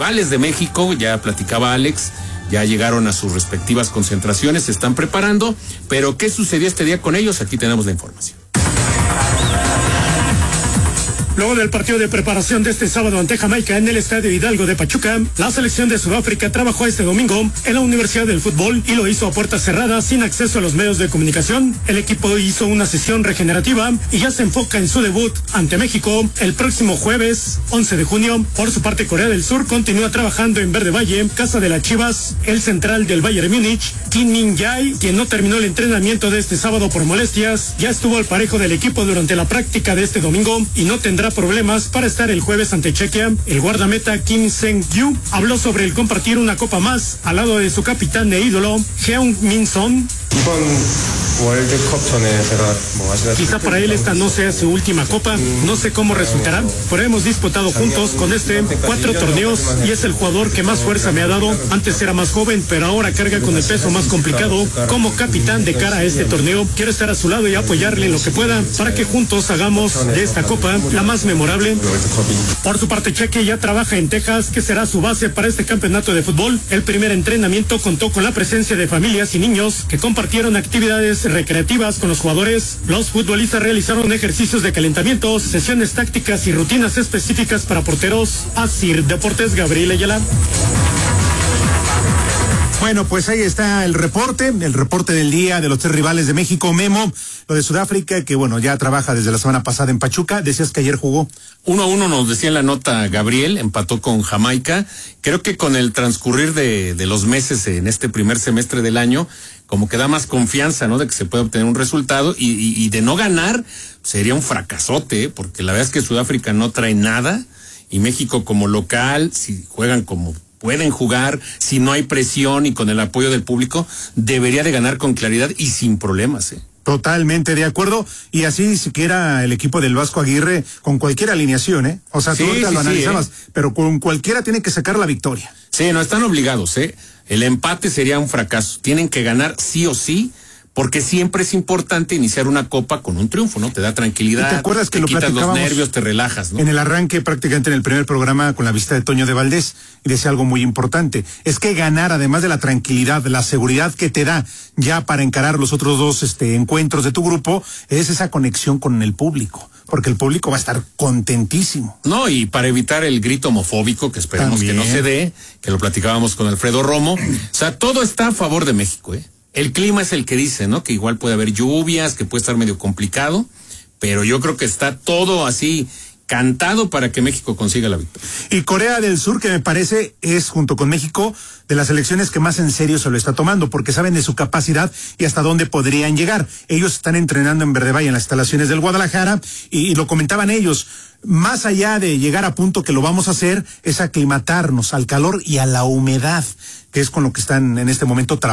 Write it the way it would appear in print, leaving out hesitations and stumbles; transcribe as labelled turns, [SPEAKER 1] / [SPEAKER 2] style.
[SPEAKER 1] rivales de México, ya platicaba Alex, ya llegaron a sus respectivas concentraciones, se están preparando, pero ¿qué sucedió este día con ellos? Aquí tenemos la información.
[SPEAKER 2] Luego del partido de preparación de este sábado ante Jamaica en el Estadio Hidalgo de Pachuca, la selección de Sudáfrica trabajó este domingo en la Universidad del Fútbol y lo hizo a puertas cerradas sin acceso a los medios de comunicación. El equipo hizo una sesión regenerativa y ya se enfoca en su debut ante México el próximo jueves 11 de junio. Por su parte, Corea del Sur continúa trabajando en Verde Valle, casa de las Chivas. El central del Bayern Múnich, Kim Min-jae, quien no terminó el entrenamiento de este sábado por molestias, ya estuvo al parejo del equipo durante la práctica de este domingo y no tendrá problemas para estar el jueves ante Chequia. El guardameta Kim Seung-yu habló sobre el compartir una copa más al lado de su capitán e ídolo Heung Min Son. Quizá para él esta no sea su última copa, no sé cómo resultará, pero hemos disputado juntos con 4 torneos y es el jugador que más fuerza me ha dado. Antes era más joven, pero ahora carga con el peso más complicado. Como capitán de cara a este torneo, quiero estar a su lado y apoyarle en lo que pueda para que juntos hagamos de esta copa la más memorable. Por su parte, Cheque ya trabaja en Texas, que será su base para este campeonato de fútbol. El primer entrenamiento contó con la presencia de familias y niños que compartieron actividades recreativas con los jugadores. Los futbolistas realizaron ejercicios de calentamiento, sesiones tácticas y rutinas específicas para porteros. Asir Deportes, Gabriel Ayala.
[SPEAKER 3] Bueno, pues ahí está el reporte del día de los 3 rivales de México. Memo, lo de Sudáfrica, que bueno, ya trabaja desde la semana pasada en Pachuca. Decías que ayer jugó
[SPEAKER 1] 1-1, nos decía en la nota Gabriel, empató con Jamaica. Creo que con el transcurrir de los meses en este primer semestre del año, como que da más confianza, ¿no? De que se puede obtener un resultado y de no ganar sería un fracasote, porque la verdad es que Sudáfrica no trae nada y México como local, si juegan como pueden jugar, si no hay presión y con el apoyo del público, debería de ganar con claridad y sin problemas,
[SPEAKER 3] Totalmente de acuerdo, y así siquiera el equipo del Vasco Aguirre con cualquier alineación, o sea, tú ahorita lo analizabas, pero con cualquiera tiene que sacar la victoria.
[SPEAKER 1] Sí, no están obligados, el empate sería un fracaso, tienen que ganar sí o sí, porque siempre es importante iniciar una copa con un triunfo, ¿no? Te da tranquilidad,
[SPEAKER 3] ¿te acuerdas que
[SPEAKER 1] te
[SPEAKER 3] lo
[SPEAKER 1] quitas
[SPEAKER 3] platicábamos
[SPEAKER 1] los nervios, te relajas, ¿no?
[SPEAKER 3] En el arranque, prácticamente en el primer programa con la visita de Toño de Valdés, y decía algo muy importante, es que ganar, además de la tranquilidad, la seguridad que te da ya para encarar los otros 2 encuentros de tu grupo, es esa conexión con el público, porque el público va a estar contentísimo.
[SPEAKER 1] No, y para evitar el grito homofóbico, que esperemos que no se dé, que lo platicábamos con Alfredo Romo, o sea, todo está a favor de México, El clima es el que dice, ¿no? Que igual puede haber lluvias, que puede estar medio complicado, pero yo creo que está todo así cantado para que México consiga la victoria.
[SPEAKER 3] Y Corea del Sur, que me parece es, junto con México, de las selecciones que más en serio se lo está tomando, porque saben de su capacidad y hasta dónde podrían llegar. Ellos están entrenando en Verde Valle, en las instalaciones del Guadalajara, y lo comentaban ellos, más allá de llegar a punto que lo vamos a hacer, es aclimatarnos al calor y a la humedad, que es con lo que están en este momento trabajando.